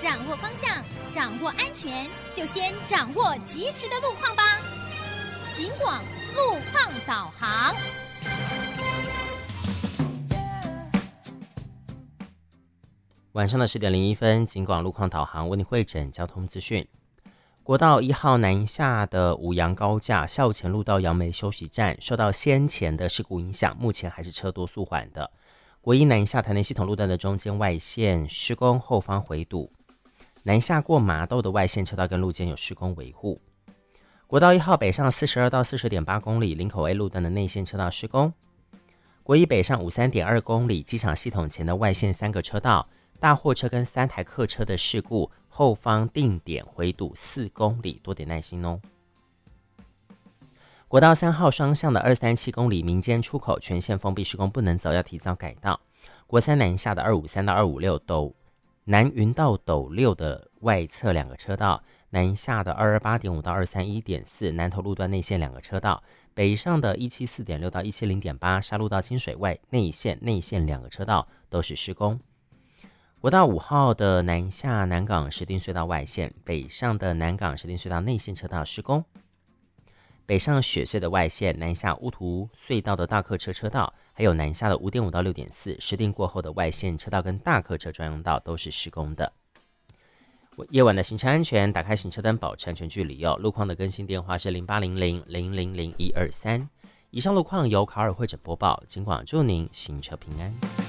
掌握方向，掌握安全，就先掌握及时的路况吧。警广路况导航。 晚上的10点01分，警广路况导航为你汇整交通资讯。国道1号南下的五杨高架校前路到杨梅休息站，受到先前的事故影响，目前还是车多速缓的。国一南下台南系统路段的中间外线施工，后方回堵。南下过麻豆的外线车道跟路肩有施工维护。国道1号北上42到40.8公里，林口 A 路段的内线车道施工。国一北上53.2公里，机场系统前的外线3个车道，大货车跟3台客车的事故，后方定点回堵4公里，多点耐心哦。国道3号双向的237公里民间出口全线封闭施工，不能走，要提早改道。国三南下的253到256南云到斗六的外侧2个车道，南下的228.5到231.4南投路段内线2个车道，北上的174.6到170.8沙鹿到清水外内线2个车道都是施工。国道5号的南下南港石碇隧道外线，北上的南港石碇隧道内线车道施工。北上雪隧的外线，南下乌涂隧道的大客车车道，还有南下的5.5到6.4石碇过后的外线车道跟大客车专用道都是施工的。夜晚的行车安全，打开行车灯保持安全距离哦。路况的更新电话是0800000123。以上路况由卡尔会诊播报，警广祝您行车平安。